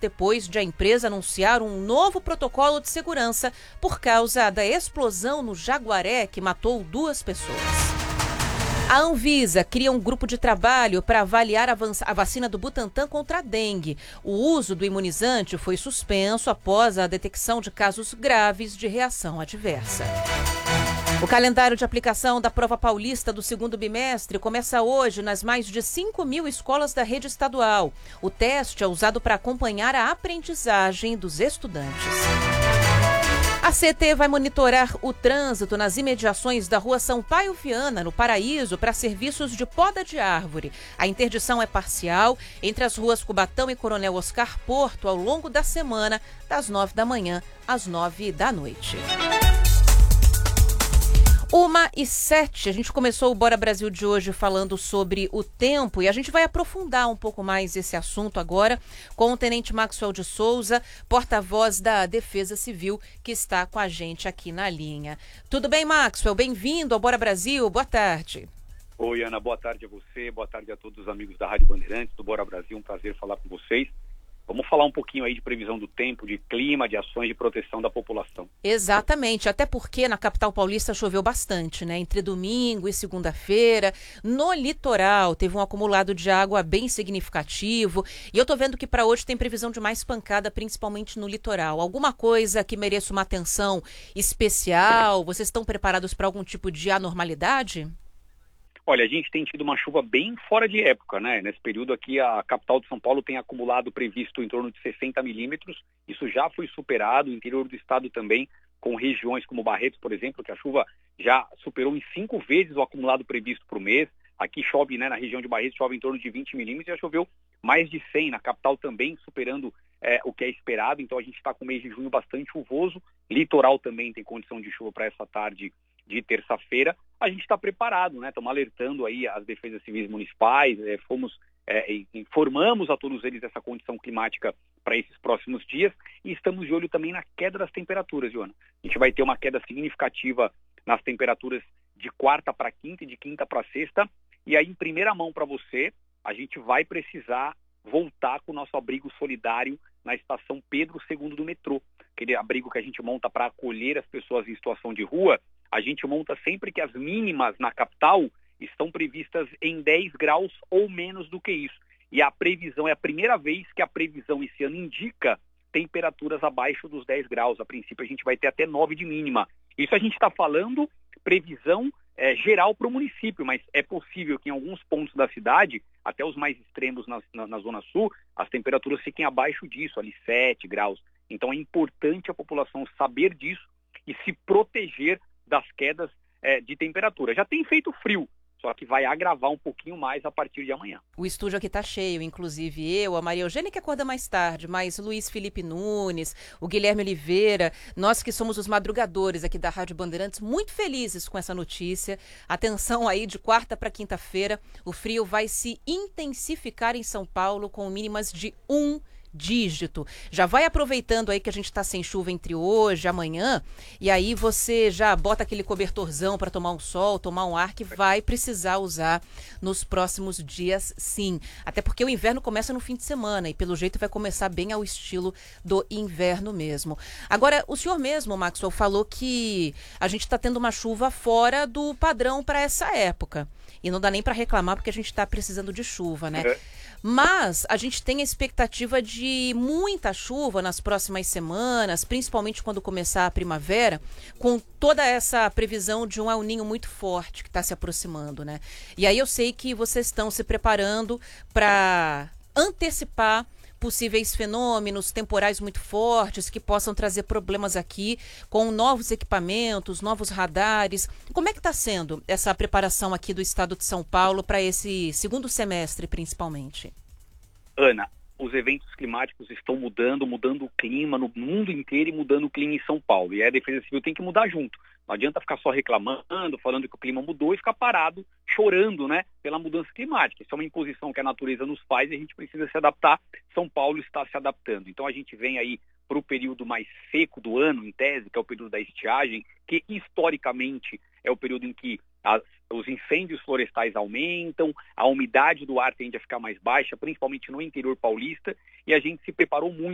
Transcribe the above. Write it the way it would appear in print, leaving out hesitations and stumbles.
depois de a empresa anunciar um novo protocolo de segurança por causa da explosão no Jaguaré que matou 2 pessoas. A Anvisa cria um grupo de trabalho para avaliar a vacina do Butantan contra a dengue. O uso do imunizante foi suspenso após a detecção de casos graves de reação adversa. O calendário de aplicação da prova paulista do segundo bimestre começa hoje nas mais de 5.000 escolas da rede estadual. O teste é usado para acompanhar a aprendizagem dos estudantes. A CT vai monitorar o trânsito nas imediações da rua Sampaio Viana, no Paraíso, para serviços de poda de árvore. A interdição é parcial entre as ruas Cubatão e Coronel Oscar Porto ao longo da semana, das 9 da manhã às 9 da noite. 1h07, a gente começou o Bora Brasil de hoje falando sobre o tempo e a gente vai aprofundar um pouco mais esse assunto agora com o Tenente Maxwell de Souza, porta-voz da Defesa Civil, que está com a gente aqui na linha. Tudo bem, Maxwell? Bem-vindo ao Bora Brasil, boa tarde. Oi, Ana, boa tarde a você, boa tarde a todos os amigos da Rádio Bandeirantes, do Bora Brasil, um prazer falar com vocês. Vamos falar um pouquinho aí de previsão do tempo, de clima, de ações de proteção da população. Exatamente, até porque na capital paulista choveu bastante, né? Entre domingo e segunda-feira. No litoral teve um acumulado de água bem significativo. E eu tô vendo que para hoje tem previsão de mais pancada, principalmente no litoral. Alguma coisa que mereça uma atenção especial? Vocês estão preparados para algum tipo de anormalidade? Olha, a gente tem tido uma chuva bem fora de época, né? Nesse período aqui, a capital de São Paulo tem acumulado previsto em torno de 60 milímetros. Isso já foi superado, o interior do estado também, com regiões como Barretos, por exemplo, que a chuva já superou em 5 vezes o acumulado previsto por mês. Aqui chove, né, na região de Barretos, chove em torno de 20 milímetros, já choveu mais de 100, na capital também, superando o que é esperado. Então a gente está com o mês de junho bastante chuvoso. Litoral também tem condição de chuva para essa tarde de terça-feira. A gente está preparado, né? Estamos alertando aí as defesas civis municipais, informamos a todos eles essa condição climática para esses próximos dias e estamos de olho também na queda das temperaturas, Joana. A gente vai ter uma queda significativa nas temperaturas de quarta para quinta e de quinta para sexta. E aí, em primeira mão para você, a gente vai precisar voltar com o nosso abrigo solidário na estação Pedro II do metrô. Aquele abrigo que a gente monta para acolher as pessoas em situação de rua. A gente monta sempre que as mínimas na capital estão previstas em 10 graus ou menos do que isso. E a previsão, é a primeira vez que a previsão esse ano indica temperaturas abaixo dos 10 graus. A princípio a gente vai ter até 9 de mínima. Isso a gente está falando previsão geral para o município, mas é possível que em alguns pontos da cidade, até os mais extremos na Zona Sul, as temperaturas fiquem abaixo disso, ali 7 graus. Então é importante a população saber disso e se proteger das quedas de temperatura. Já tem feito frio, só que vai agravar um pouquinho mais a partir de amanhã. O estúdio aqui está cheio, inclusive eu, a Maria Eugênia que acorda mais tarde, mas Luiz Felipe Nunes, o Guilherme Oliveira, nós que somos os madrugadores aqui da Rádio Bandeirantes, muito felizes com essa notícia. Atenção aí, de quarta para quinta-feira, o frio vai se intensificar em São Paulo com mínimas de 1 dígito. Já vai aproveitando aí que a gente está sem chuva entre hoje e amanhã, e aí você já bota aquele cobertorzão para tomar um sol, tomar um ar que vai precisar usar nos próximos dias, sim. Até porque o inverno começa no fim de semana e pelo jeito vai começar bem ao estilo do inverno mesmo. Agora, o senhor mesmo, Maxwell, falou que a gente está tendo uma chuva fora do padrão para essa época. E não dá nem para reclamar porque a gente está precisando de chuva, né? Mas a gente tem a expectativa de muita chuva nas próximas semanas, principalmente quando começar a primavera, com toda essa previsão de um El Niño muito forte que está se aproximando, né? E aí eu sei que vocês estão se preparando para antecipar possíveis fenômenos temporais muito fortes que possam trazer problemas aqui com novos equipamentos, novos radares. Como é que está sendo essa preparação aqui do estado de São Paulo para esse segundo semestre, principalmente? Ana, os eventos climáticos estão mudando o clima no mundo inteiro e mudando o clima em São Paulo. E a Defesa Civil tem que mudar junto. Não adianta ficar só reclamando, falando que o clima mudou e ficar parado, chorando, né, pela mudança climática. Isso é uma imposição que a natureza nos faz e a gente precisa se adaptar. São Paulo está se adaptando. Então a gente vem aí para o período mais seco do ano, em tese, que é o período da estiagem, que historicamente é o período em que os incêndios florestais aumentam, a umidade do ar tende a ficar mais baixa, principalmente no interior paulista, e a gente se preparou muito